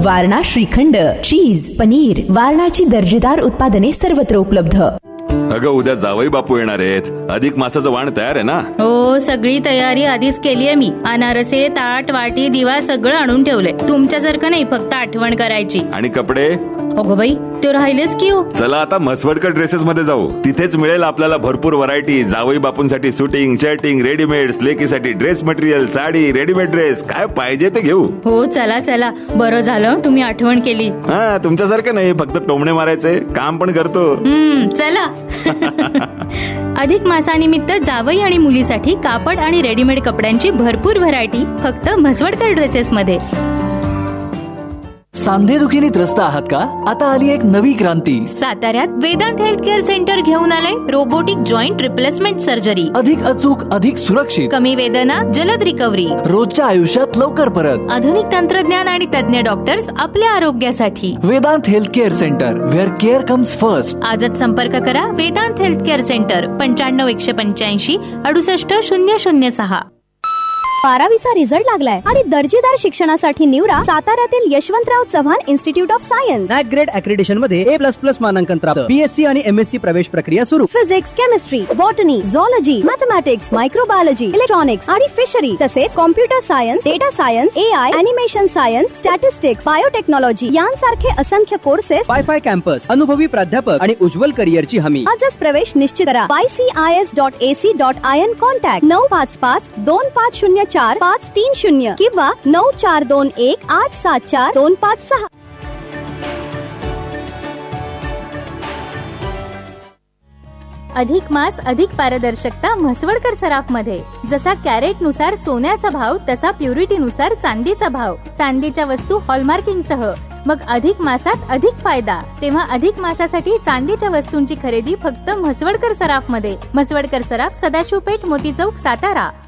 वारणा श्रीखंड, चीज, पनीर, वारणाची दर्जेदार उत्पादने सर्वत्र उपलब्ध. अगं उद्या जावई बापू येणार आहेत. अधिक मासाचं वाण तयार आहे ना? हो, सगळी तयारी आधीच केलीये मी. अनारसे, ताट, वाटी, दिवा सगळं आणून ठेवलंय. तुमच्यासारखं नाही, फक्त आठवण करायची. आणि कपडे? अगो बाई, ते राहिलेच की हो. चला आता म्हसवडकर ड्रेसेस मध्ये जाऊ. तिथेच मिळेल आपल्याला भरपूर व्हरायटी. जावई बापूंसाठी suiting, shirting, readymade, लेकीसाठी dress material, sari, readymade dress, काय पाहिजे ते घेऊ. हो, चला चला, बरं झालं तुम्ही आठवण केली. हा, तुमच्यासारखं नाही फक्त टोमणे मारायचे, काम पण करतो. चला. अधिक मासानिमित्त जावई आणि मुलीसाठी कापड आणि रेडीमेड कपड्यांची भरपूर व्हरायटी फक्त म्हसवडकर ड्रेसेस मध्ये. सांधेदुखीने त्रस्त आहात का? आता आली एक नवी क्रांती. साताऱ्यात वेदांत हेल्थ केअर सेंटर घेऊन आलंय रोबोटिक जॉईंट रिप्लेसमेंट सर्जरी. अधिक अचूक, अधिक सुरक्षित, कमी वेदना, जलद रिकव्हरी, रोजच्या आयुष्यात लवकर परत. आधुनिक तंत्रज्ञान आणि तज्ञ डॉक्टर्स आपल्या आरोग्यासाठी. Vedanta health care centre, wear care comes first. आजच संपर्क करा Vedanta health care centre 95 185 68 006. 12वीचा result लागलाय आणि दर्जेदार शिक्षणासाठी निवडा साताऱ्यातील Yashwantrao Chavan institute of science. NAAC grade accreditation मध्ये A++ मानांकन प्राप्त. BSc आणि MSc प्रवेश प्रक्रिया सुरू. Physics, chemistry, botany, झॉलॉजी, mathematics, microbiology, electronics आणि फिशरी, तसेच computer science, data science, AI, animation science, statistics, biotechnology यांसारखे असंख्य कोर्सेस. वायफाय कॅम्पस, अनुभवी प्राध्यापक आणि उज्ज्वल करिअरची हमी. आजच प्रवेश निश्चित करा. ycis.ac.in. कॉन्टॅक्ट 955 2504 530 किंवा 9421 874 256. अधिक मास, अधिक पारदर्शकता म्हसवडकर सराफ मध्ये. जसा कॅरेट नुसार सोन्याचा भाव, तसा प्युरिटी नुसार चांदीचा भाव. चांदीच्या वस्तू हॉलमार्किंग सह. मग अधिक मासात अधिक फायदा. तेव्हा अधिक मासासाठी चांदीच्या वस्तूंची खरेदी फक्त म्हसवडकर सराफ मध्ये. म्हसवडकर सराफ, सदाशिव पेठ, मोती चौक, सातारा.